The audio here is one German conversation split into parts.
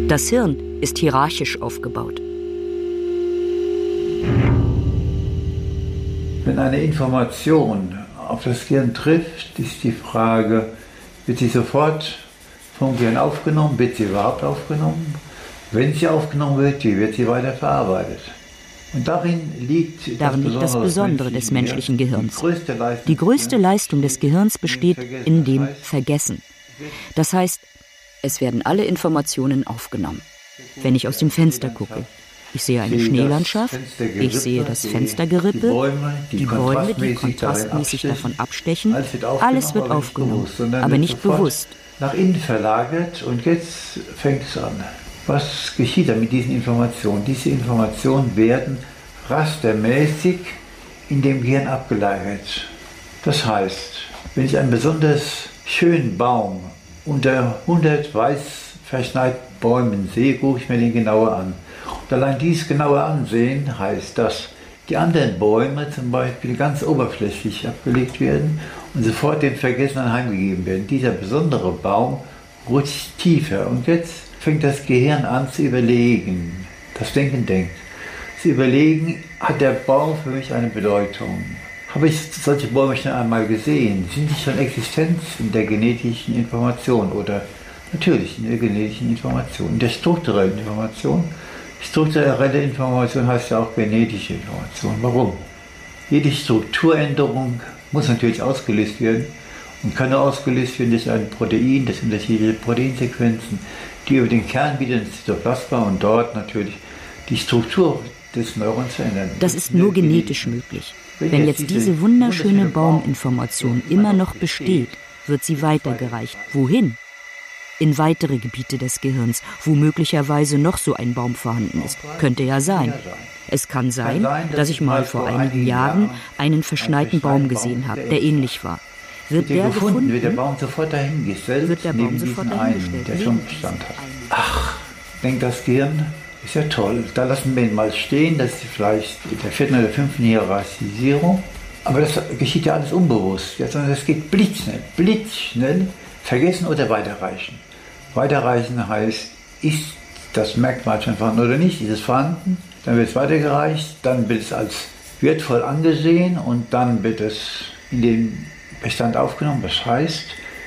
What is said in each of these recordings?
Das Hirn ist hierarchisch aufgebaut. Wenn eine Information auf das Gehirn trifft, ist die Frage, wird sie sofort vom Gehirn aufgenommen, wird sie überhaupt aufgenommen? Wenn sie aufgenommen wird, wie wird sie weiterverarbeitet? Und darin liegt das Besondere des menschlichen Gehirns. Die größte Leistung des Gehirns besteht in dem Vergessen. Das heißt, es werden alle Informationen aufgenommen. Wenn ich aus dem Fenster gucke, ich sehe eine Schneelandschaft, ich sehe das Fenstergerippe, die Bäume, die kontrastmäßig davon abstechen. Alles wird aufgenommen, aber nicht bewusst. Nach innen verlagert und jetzt fängt es an. Was geschieht da mit diesen Informationen? Diese Informationen werden rastermäßig in dem Gehirn abgelagert. Das heißt, wenn ich einen besonders schönen Baum unter 100 weiß verschneiten Bäumen sehe, gucke ich mir den genauer an. Und allein dieses genaue Ansehen heißt, dass die anderen Bäume zum Beispiel ganz oberflächlich abgelegt werden und sofort dem Vergessen anheimgegeben werden. Dieser besondere Baum rutscht tiefer und jetzt fängt das Gehirn an zu überlegen. Das Denken denkt. Zu überlegen, hat der Baum für mich eine Bedeutung? Habe ich solche Bäume schon einmal gesehen? Sind sie schon existent in der genetischen Information oder natürlich in der genetischen Information, in der strukturellen Information? Strukturelle Information heißt ja auch genetische Information. Warum? Jede Strukturänderung muss natürlich ausgelöst werden und kann nur ausgelöst werden durch ein Protein, das unterschiedliche Proteinsequenzen, die über den Kern wieder ins Zytoplasma und dort natürlich die Struktur des Neurons verändern. Das ist nur genetisch möglich. Wenn jetzt diese wunderschöne Bauminformation immer noch besteht, wird sie weitergereicht. Wohin? In weitere Gebiete des Gehirns, wo möglicherweise noch so ein Baum vorhanden ist. Könnte ja sein. Es kann sein, dass ich mal vor einigen Jahren einen verschneiten Baum gesehen habe, der ähnlich war. Wird der gefunden, wird der Baum sofort dahingestellt, neben diesen einen, der schon Bestand hat. Ach, denkt das Gehirn, ist ja toll. Da lassen wir ihn mal stehen, das ist vielleicht in der 4. oder 5. Hierarchisierung. Aber das geschieht ja alles unbewusst, sondern es geht blitzschnell, vergessen oder weiterreichen. Weiterreichen heißt, ist das Merkmal schon vorhanden oder nicht, ist es vorhanden, dann wird es weitergereicht, dann wird es als wertvoll angesehen und dann wird es in den Bestand aufgenommen. Das heißt,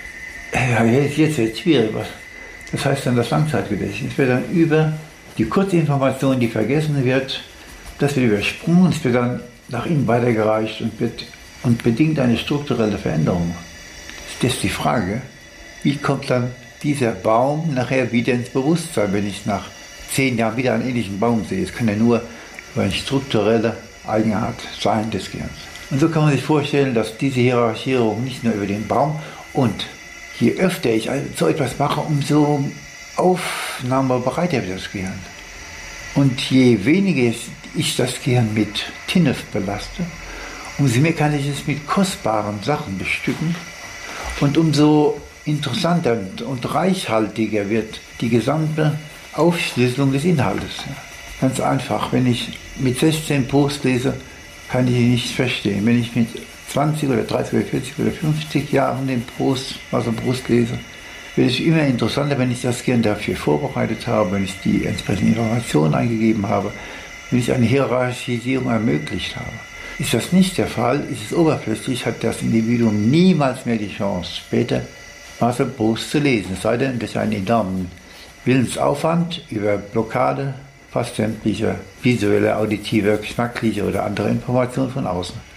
jetzt wird es schwierig. Das heißt dann das Langzeitgedächtnis. Es wird dann über die Kurzinformation, die vergessen wird, das wird übersprungen, es wird dann nach innen weitergereicht und bedingt eine strukturelle Veränderung. Das ist die Frage, wie kommt dann dieser Baum nachher wieder ins Bewusstsein, wenn ich nach 10 Jahren wieder einen ähnlichen Baum sehe? Es kann ja nur über eine strukturelle Eigenart sein des Gehirns. Und so kann man sich vorstellen, dass diese Hierarchierung nicht nur über den Baum und je öfter ich so etwas mache, umso aufnahmebereiter wird das Gehirn. Und je weniger ich das Gehirn mit Tinef belaste, umso mehr kann ich es mit kostbaren Sachen bestücken und umso interessanter und reichhaltiger wird die gesamte Aufschlüsselung des Inhaltes. Ganz einfach, wenn ich mit 16 Post lese, kann ich ihn nicht verstehen. Wenn ich mit 20 oder 30 oder 40 oder 50 Jahren den Prost, also Brust lese, wird es immer interessanter, wenn ich das Gehirn dafür vorbereitet habe, wenn ich die entsprechenden Informationen eingegeben habe, wenn ich eine Hierarchisierung ermöglicht habe. Ist das nicht der Fall, ist es oberflächlich, hat das Individuum niemals mehr die Chance, später Marcel Proust zu lesen, es sei denn durch einen enormen Willensaufwand über Blockade fast sämtlicher visuelle, auditive, geschmackliche oder andere Informationen von außen.